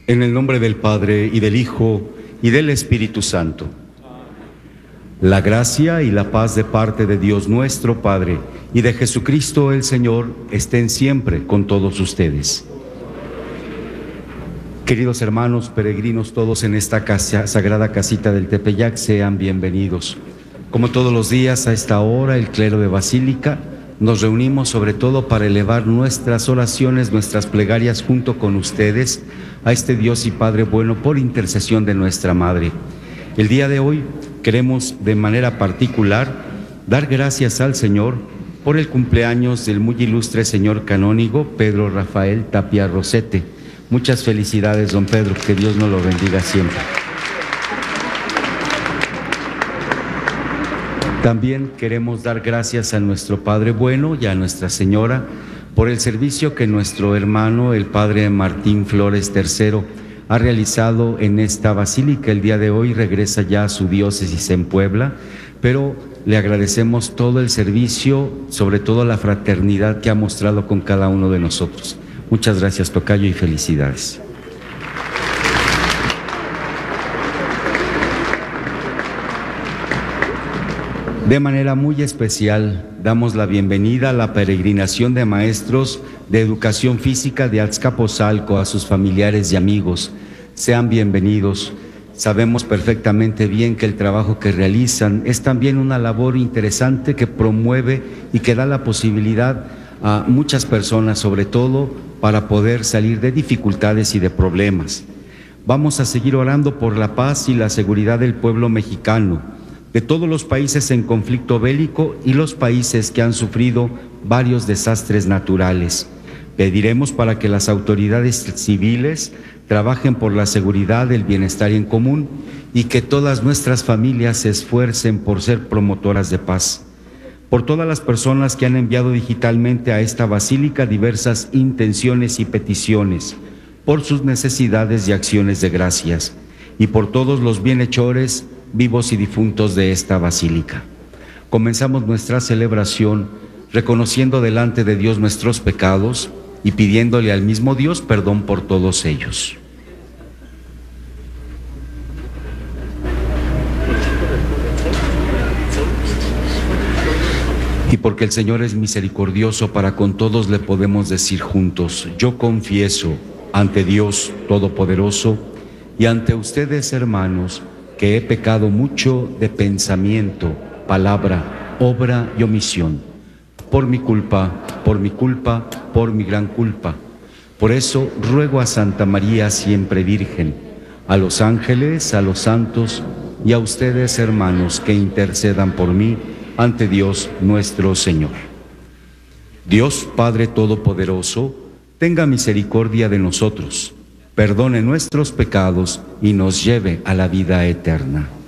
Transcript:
En el nombre del Padre, y del Hijo, y del Espíritu Santo. La gracia y la paz de parte de Dios nuestro Padre y de Jesucristo el Señor estén siempre con todos ustedes. Queridos hermanos, peregrinos todos en esta sagrada casita del Tepeyac, sean bienvenidos. Como todos los días, a esta hora, el clero de Basílica, nos reunimos sobre todo para elevar nuestras oraciones, nuestras plegarias junto con ustedes a este Dios y Padre bueno por intercesión de nuestra Madre. El día de hoy queremos de manera particular dar gracias al Señor por el cumpleaños del muy ilustre señor canónigo Pedro Rafael Tapia Rosete. Muchas felicidades, don Pedro, que Dios nos lo bendiga siempre. También queremos dar gracias a nuestro Padre bueno y a Nuestra Señora por el servicio que nuestro hermano, el Padre Martín Flores III, ha realizado en esta basílica. El día de hoy regresa ya a su diócesis en Puebla, pero le agradecemos todo el servicio, sobre todo la fraternidad que ha mostrado con cada uno de nosotros. Muchas gracias, tocayo, y felicidades. De manera muy especial, damos la bienvenida a la peregrinación de maestros de educación física de Azcapotzalco, a sus familiares y amigos. Sean bienvenidos. Sabemos perfectamente bien que el trabajo que realizan es también una labor interesante que promueve y que da la posibilidad a muchas personas, sobre todo, para poder salir de dificultades y de problemas. Vamos a seguir orando por la paz y la seguridad del pueblo mexicano, de todos los países en conflicto bélico y los países que han sufrido varios desastres naturales. Pediremos para que las autoridades civiles trabajen por la seguridad, el bienestar en común y que todas nuestras familias se esfuercen por ser promotoras de paz. Por todas las personas que han enviado digitalmente a esta basílica diversas intenciones y peticiones, por sus necesidades y acciones de gracias, y por todos los bienhechores vivos y difuntos de esta basílica. Comenzamos nuestra celebración reconociendo delante de Dios nuestros pecados y pidiéndole al mismo Dios perdón por todos ellos. Y porque el Señor es misericordioso para con todos, le podemos decir juntos: yo confieso ante Dios Todopoderoso y ante ustedes, hermanos, que he pecado mucho de pensamiento, palabra, obra y omisión, por mi culpa, por mi gran culpa. Por eso ruego a Santa María siempre Virgen, a los ángeles, a los santos y a ustedes, hermanos, que intercedan por mí ante Dios nuestro Señor. Dios Padre Todopoderoso, tenga misericordia de nosotros, perdone nuestros pecados y nos lleve a la vida eterna.